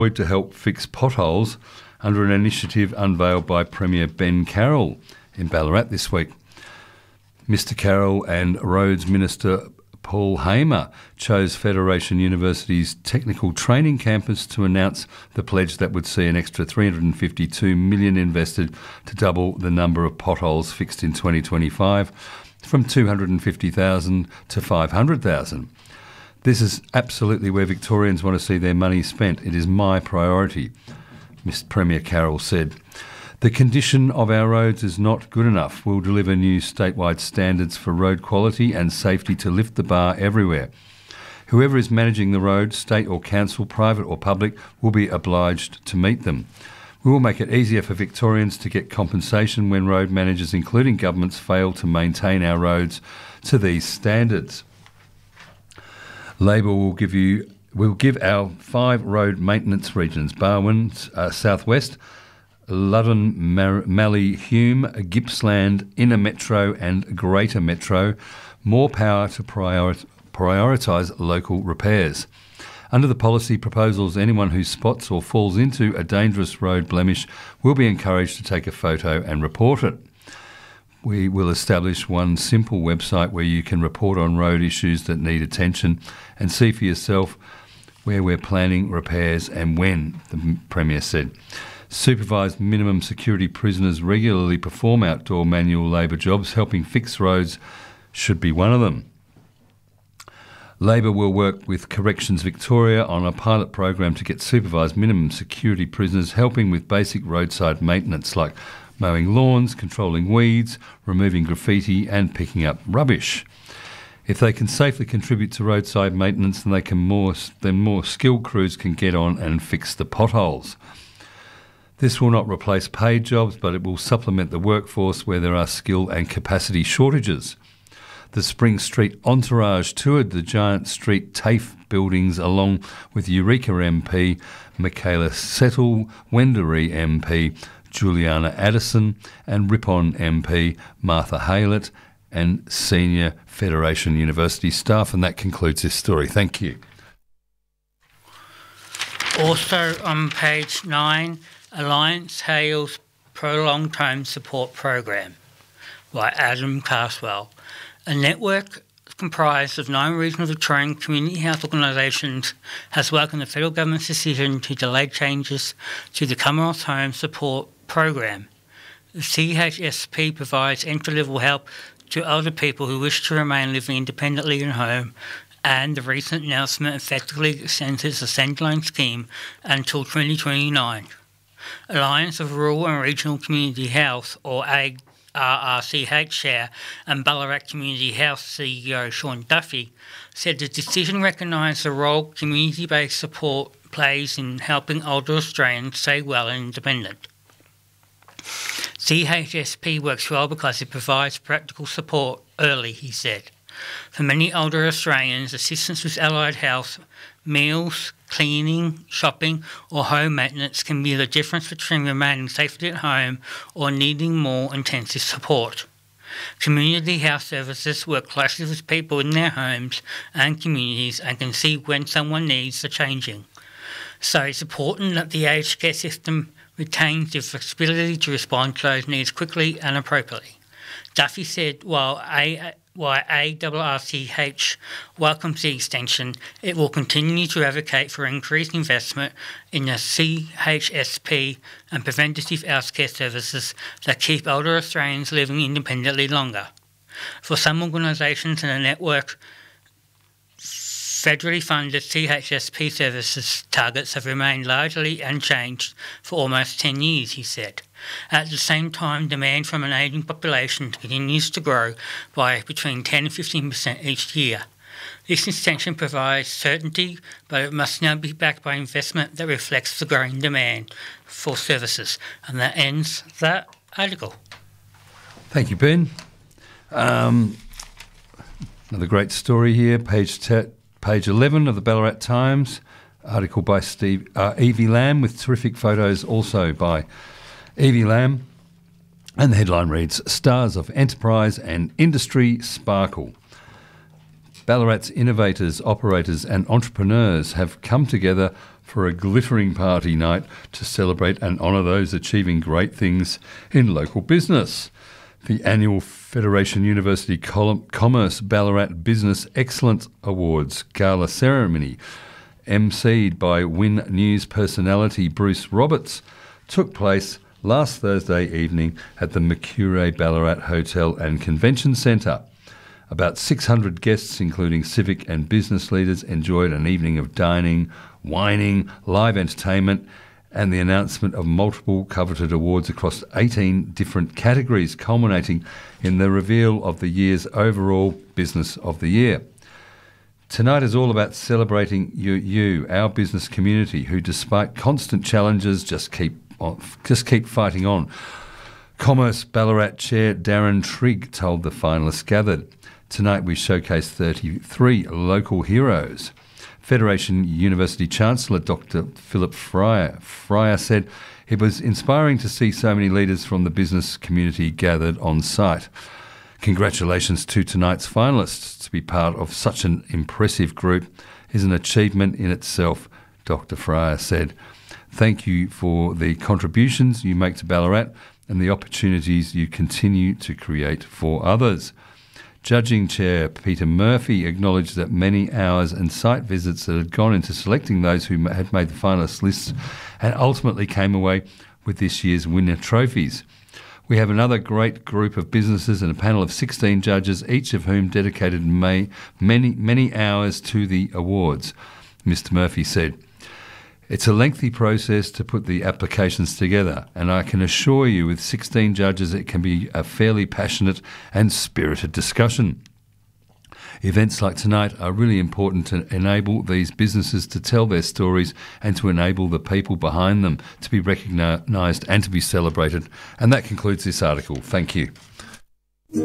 to help fix potholes under an initiative unveiled by Premier Ben Carroll in Ballarat this week. Mr Carroll and Roads Minister Paul Hamer chose Federation University's Technical Training Campus to announce the pledge that would see an extra $352 million invested to double the number of potholes fixed in 2025 from 250,000 to 500,000. This is absolutely where Victorians want to see their money spent. It is my priority, Mr Premier Carroll said. The condition of our roads is not good enough. We'll deliver new statewide standards for road quality and safety to lift the bar everywhere. Whoever is managing the road, state or council, private or public, will be obliged to meet them. We will make it easier for Victorians to get compensation when road managers, including governments, fail to maintain our roads to these standards. Labor will give our 5 road maintenance regions, Barwon, Southwest, Loddon, Mallee, Hume, Gippsland, Inner Metro and Greater Metro, more power to prioritise local repairs. Under the policy proposals, anyone who spots or falls into a dangerous road blemish will be encouraged to take a photo and report it. We will establish one simple website where you can report on road issues that need attention and see for yourself where we're planning repairs and when, the Premier said. Supervised minimum security prisoners regularly perform outdoor manual labour jobs. Helping fix roads should be one of them. Labor will work with Corrections Victoria on a pilot program to get supervised minimum security prisoners helping with basic roadside maintenance like mowing lawns, controlling weeds, removing graffiti and picking up rubbish. If they can safely contribute to roadside maintenance, then more skilled crews can get on and fix the potholes. This will not replace paid jobs, but it will supplement the workforce where there are skill and capacity shortages. The Spring Street Entourage toured the Giant Street TAFE buildings along with Eureka MP, Michaela Settle, Wendouree MP, Juliana Addison and Ripon MP, Martha Haylett and senior Federation University staff. And that concludes this story. Thank you. Also on page 9, Alliance hails Prolonged Home Support Program by Adam Carswell. A network comprised of 9 regional Victorian community health organisations has welcomed the federal government's decision to delay changes to the Commonwealth Home Support Program. The CHSP provides entry-level help to older people who wish to remain living independently at home, and the recent announcement effectively extends its standalone scheme until 2029. Alliance of Rural and Regional Community Health, or ARRCH Chair and Ballarat Community Health CEO Sean Duffy, said the decision recognised the role community-based support plays in helping older Australians stay well and independent. CHSP works well because it provides practical support early, he said. For many older Australians, assistance with allied health, meals, cleaning, shopping or home maintenance can be the difference between remaining safely at home or needing more intensive support. Community health services work closely with people in their homes and communities and can see when someone needs the changing. So it's important that the aged care system retains the flexibility to respond to those needs quickly and appropriately. Duffy said while ARRCH welcomes the extension, it will continue to advocate for increased investment in the CHSP and preventative healthcare services that keep older Australians living independently longer. For some organisations in the network, federally funded CHSP services targets have remained largely unchanged for almost 10 years, he said. At the same time, demand from an ageing population continues to grow by between 10 and 15% each year. This extension provides certainty, but it must now be backed by investment that reflects the growing demand for services. And that ends that article. Thank you, Ben. Another great story here, page 11 of the Ballarat Times, article by Evie Lamb with terrific photos also by Evie Lamb, and the headline reads, Stars of Enterprise and Industry Sparkle. Ballarat's innovators, operators and entrepreneurs have come together for a glittering party night to celebrate and honour those achieving great things in local business. The annual Federation University Commerce Ballarat Business Excellence Awards Gala ceremony, emceed by Win News personality Bruce Roberts, took place last Thursday evening at the Mercure Ballarat Hotel and Convention Centre. About 600 guests, including civic and business leaders, enjoyed an evening of dining, wining, live entertainment, and the announcement of multiple coveted awards across 18 different categories, culminating in the reveal of the year's overall Business of the Year. Tonight is all about celebrating you, our business community, who, despite constant challenges, just keep fighting on. Commerce Ballarat Chair Darren Trigg told the finalists gathered. Tonight we showcase 33 local heroes. Federation University Chancellor Dr. Philip Fryer said it was inspiring to see so many leaders from the business community gathered on site. Congratulations to tonight's finalists. To be part of such an impressive group is an achievement in itself, Dr. Fryer said. Thank you for the contributions you make to Ballarat and the opportunities you continue to create for others. Judging Chair Peter Murphy acknowledged that many hours and site visits that had gone into selecting those who had made the finalist lists and ultimately came away with this year's winner trophies. We have another great group of businesses and a panel of 16 judges, each of whom dedicated many hours to the awards, Mr. Murphy said. It's a lengthy process to put the applications together, and I can assure you with 16 judges it can be a fairly passionate and spirited discussion. Events like tonight are really important to enable these businesses to tell their stories and to enable the people behind them to be recognised and to be celebrated. And that concludes this article. Thank you.